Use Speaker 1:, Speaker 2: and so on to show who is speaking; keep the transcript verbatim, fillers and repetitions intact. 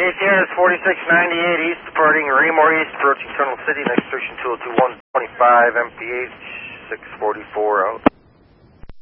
Speaker 1: K C R is forty-six ninety-eight east, departing Raymore East, approaching Tunnel City, next station two oh two one twenty-five, M P H six forty-four out.